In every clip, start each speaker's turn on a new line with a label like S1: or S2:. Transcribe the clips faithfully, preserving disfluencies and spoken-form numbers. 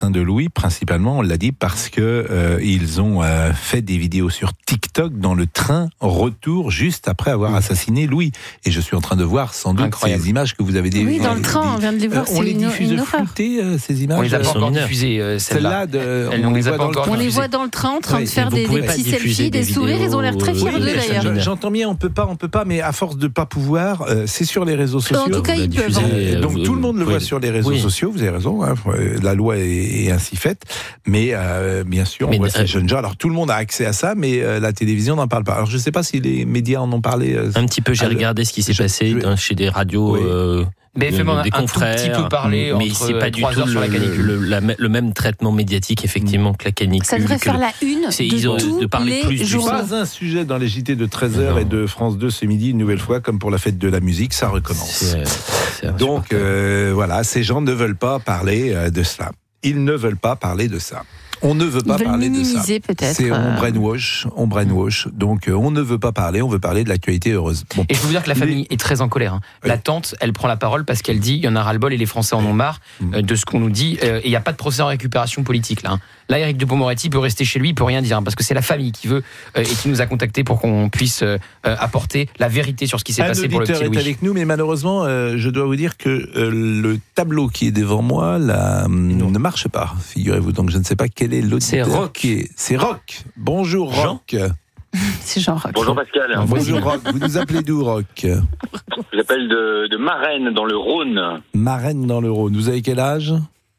S1: de Louis, principalement, on l'a dit, parce que euh, ils ont euh, fait des vidéos sur TikTok dans le train retour juste après avoir assassiné Louis. Et je suis en train de voir sans doute Incroyable. ces images que vous avez des.
S2: Oui, dans le train,
S1: des,
S2: on vient de les voir.
S1: Euh, on les diffuse floutées, euh, ces images.
S3: On les a pas encore diffusées. Euh,
S1: celle-là, de,
S3: Elles, on, on les a pas encore.
S2: On les voit dans le train en train
S1: ouais,
S2: de faire des, des petits selfies, des sourires. Ils ont l'air très fiers d'eux d'ailleurs.
S1: J'entends bien, on peut pas, on peut pas, mais à force de pas pouvoir, euh, c'est sur les réseaux sociaux.
S2: En tout cas, ils peuvent.
S1: Euh, donc tout le monde le voit sur les réseaux sociaux. Vous avez raison. Hein, la loi est, est ainsi faite, mais euh, bien sûr, on mais voit euh, ces jeunes gens. Alors tout le monde a accès à ça, mais euh, la télévision n'en parle pas. Alors je ne sais pas si les médias en ont parlé. Euh,
S4: un petit peu. J'ai regardé ce qui s'est passé dans, chez des radios. Oui. Euh,
S3: Mais effectivement,
S4: des
S3: un
S4: confrères,
S3: tout petit peu parlé
S4: mais c'est pas du tout le,
S3: sur la canicule.
S4: Le, la, le même traitement médiatique effectivement que la canicule.
S2: Ça devrait faire
S4: le,
S2: la une de
S4: ils ont,
S2: tous
S4: de parler
S2: les
S4: plus
S2: jours.
S1: Pas un sujet dans les J T de treize heures et de France deux ce midi, une nouvelle fois, comme pour la fête de la musique, ça recommence. C'est, c'est Donc euh, voilà, ces gens ne veulent pas parler de cela. Ils ne veulent pas parler de ça. On ne veut pas parler de ça.
S2: Peut-être.
S1: C'est on brainwash, on brainwash. Donc euh, on ne veut pas parler, on veut parler de l'actualité heureuse.
S3: Bon. Et je peux vous dire que la famille les... est très en colère. Hein. Oui. La tante, elle prend la parole parce qu'elle dit il y en a ras-le-bol et les Français en ont marre euh, de ce qu'on nous dit. Euh, et il n'y a pas de procès en récupération politique là. Hein. Là, Éric Dupond-Moretti peut rester chez lui, il peut rien dire hein, parce que c'est la famille qui veut euh, et qui nous a contactés pour qu'on puisse euh, apporter la vérité sur ce qui s'est
S1: Un
S3: passé pour le petit Louis.
S1: L'auditeur est avec nous, mais malheureusement, euh, je dois vous dire que euh, le tableau qui est devant moi là, ne marche pas. Figurez-vous, donc je ne sais pas quel est l'auditeur.
S4: C'est Rock.
S1: Qui est... C'est Rock. Bonjour
S4: Jean.
S1: Rock.
S2: C'est Jean Rock.
S5: Bonjour Pascal.
S1: Bonjour Rock. Vous nous appelez d'où Rock?
S5: J'appelle de, de Marennes dans le Rhône.
S1: Marennes dans le Rhône. Vous avez quel âge?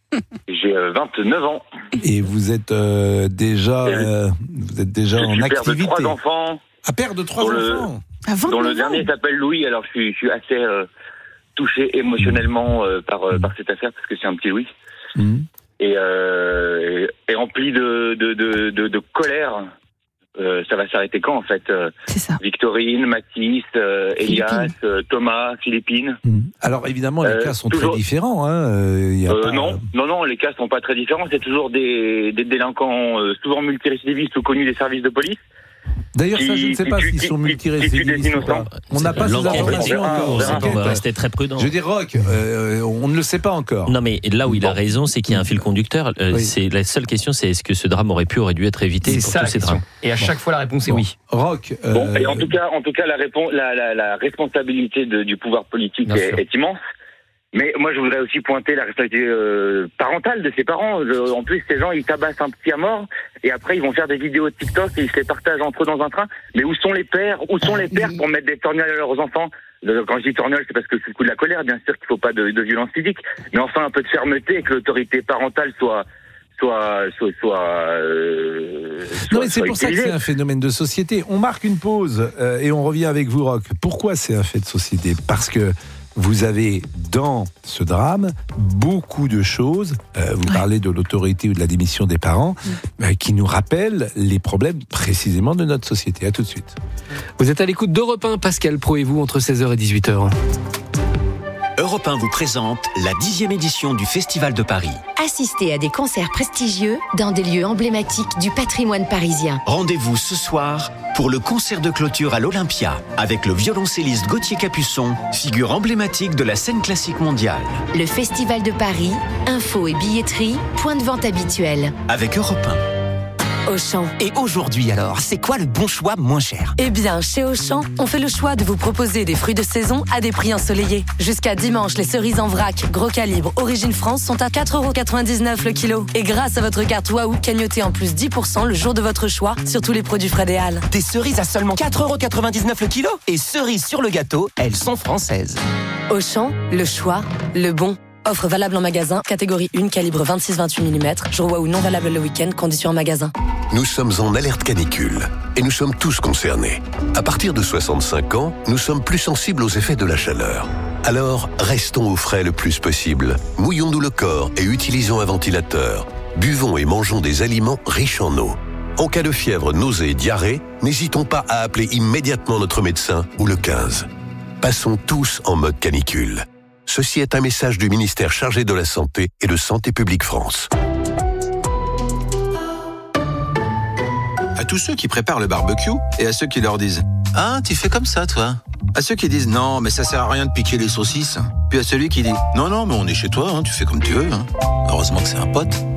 S5: J'ai euh, vingt-neuf ans.
S1: Et vous êtes euh, déjà, euh, vous êtes déjà
S5: je
S1: en
S5: suis
S1: activité.
S5: Père de trois enfants.
S1: Ah, père de trois enfants.
S5: Le, dont le dernier s'appelle Louis. Alors je suis, je suis assez euh, touché émotionnellement euh, par euh, par cette affaire parce que c'est un petit Louis. Mmh. Et, euh, et, et rempli de de de de, de colère. Euh, ça va s'arrêter quand en fait euh,
S2: C'est ça.
S5: Victorine, Mathis, euh, Elias, euh, Thomas, Philippine.
S1: Mmh. Alors évidemment les euh, cas sont toujours... très différents. Hein. Euh, y a
S5: euh,
S1: pas...
S5: Non, non, non, les cas sont pas très différents. C'est toujours des, des délinquants euh, souvent multirécidivistes ou connus des services de police.
S1: D'ailleurs,
S5: qui,
S1: ça, je ne sais pas
S5: tu,
S1: s'ils
S5: tu,
S1: sont multirécidivistes. On n'a pas ces informations encore.
S4: On va rester très prudent.
S1: Je veux dire, Rock, euh, on ne le sait pas encore.
S4: Non, mais là où il bon. a raison, c'est qu'il y a un fil conducteur. Euh, oui. C'est la seule question, c'est est-ce que ce drame aurait pu, aurait dû être évité
S3: c'est
S4: pour
S3: ça,
S4: tous ces drames.
S3: Et à chaque bon. fois, la réponse est bon. oui.
S1: Rock. Euh...
S5: Bon, et en tout cas, en tout cas, la réponse, la, la, la responsabilité de, du pouvoir politique est, est immense. Mais moi, je voudrais aussi pointer la responsabilité euh, parentale de ses parents. Je, en plus, ces gens, ils tabassent un petit à mort, et après, ils vont faire des vidéos de TikTok et ils se les partagent entre eux dans un train. Mais où sont les pères? Où sont les pères pour mettre des torgnoles à leurs enfants? Quand je dis torgnoles, c'est parce que c'est le coup de la colère, bien sûr qu'il ne faut pas de, de violence physique. Mais enfin, un peu de fermeté et que l'autorité parentale soit... soit... soit, soit euh,
S1: non, mais c'est
S5: soit
S1: pour utilisée. Ça que c'est un phénomène de société. On marque une pause euh, et on revient avec vous, Rock. Pourquoi c'est un fait de société? Parce que vous avez dans ce drame beaucoup de choses, euh, vous ouais. parlez de l'autorité ou de la démission des parents, mmh. euh, qui nous rappellent les problèmes précisément de notre société. À tout de suite.
S6: Vous êtes à l'écoute d'Europe un, Pascal Pro et vous, entre seize heures et dix-huit heures.
S7: Europe un vous présente la dixième édition du Festival de Paris.
S8: Assistez à des concerts prestigieux dans des lieux emblématiques du patrimoine parisien.
S7: Rendez-vous ce soir pour le concert de clôture à l'Olympia avec le violoncelliste Gauthier Capuçon, figure emblématique de la scène classique mondiale.
S8: Le Festival de Paris, info et billetterie, point de vente habituel.
S7: Avec Europe un.
S9: Auchan. Et aujourd'hui alors, c'est quoi le bon choix moins cher?
S10: Eh bien, chez Auchan, on fait le choix de vous proposer des fruits de saison à des prix ensoleillés. Jusqu'à dimanche, les cerises en vrac, gros calibre, origine France, sont à quatre euros quatre-vingt-dix-neuf le kilo. Et grâce à votre carte Waouh, cagnotez en plus dix pour cent le jour de votre choix sur tous les produits Fred et Hall.
S9: Des cerises à seulement quatre euros quatre-vingt-dix-neuf le kilo. Et cerises sur le gâteau, elles sont françaises.
S10: Auchan, le choix, le bon. Offre valable en magasin, catégorie un, calibre vingt-six vingt-huit millimètres. Jour Waouh non valable le week-end, conditions en magasin.
S11: Nous sommes en alerte canicule et nous sommes tous concernés. À partir de soixante-cinq ans, nous sommes plus sensibles aux effets de la chaleur. Alors, restons au frais le plus possible. Mouillons-nous le corps et utilisons un ventilateur. Buvons et mangeons des aliments riches en eau. En cas de fièvre, nausée et diarrhée, n'hésitons pas à appeler immédiatement notre médecin ou le quinze. Passons tous en mode canicule. Ceci est un message du ministère chargé de la Santé et de Santé publique France.
S12: À tous ceux qui préparent le barbecue et à ceux qui leur disent « Ah, tu fais comme ça, toi ?» À ceux qui disent « Non, mais ça sert à rien de piquer les saucisses ». Puis à celui qui dit « Non, non, mais on est chez toi, hein, tu fais comme tu veux. Hein. » Heureusement que c'est un pote.